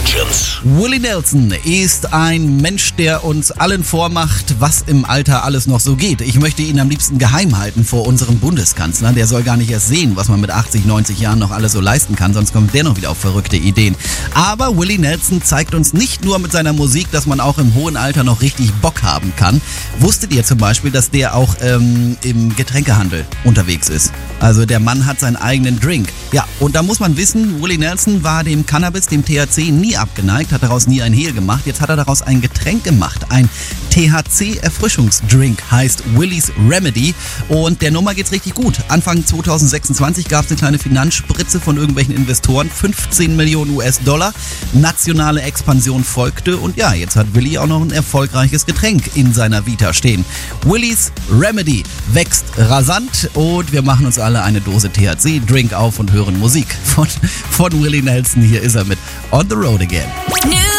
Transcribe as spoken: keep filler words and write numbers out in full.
Legends. Willie Nelson ist ein Mensch, der uns allen vormacht, was im Alter alles noch so geht. Ich möchte ihn am liebsten geheim halten vor unserem Bundeskanzler. Der soll gar nicht erst sehen, was man mit achtzig, neunzig Jahren noch alles so leisten kann, sonst kommt der noch wieder auf verrückte Ideen. Aber Willie Nelson zeigt uns nicht nur mit seiner Musik, dass man auch im hohen Alter noch richtig Bock haben kann. Wusstet ihr zum Beispiel, dass der auch ähm, im Getränkehandel unterwegs ist? Also der Mann hat seinen eigenen Drink. Ja, und da muss man wissen, Willie Nelson war dem Cannabis, dem T H C nie abgeneigt, hat daraus nie ein Hehl gemacht. Jetzt hat er daraus ein Getränk gemacht. Ein T H C-Erfrischungsdrink heißt Willie's Remedy und der Nummer geht's richtig gut. Anfang zwanzig sechsundzwanzig gab es eine kleine Finanzspritze von irgendwelchen Investoren, fünfzehn Millionen U S Dollar. Nationale Expansion folgte und ja, jetzt hat Willie auch noch ein erfolgreiches Getränk in seiner Vita stehen. Willie's Remedy wächst rasant und wir machen uns alle eine Dose T H C-Drink auf und hören Musik von, von Willie Nelson. Hier ist er mit On the Road Again.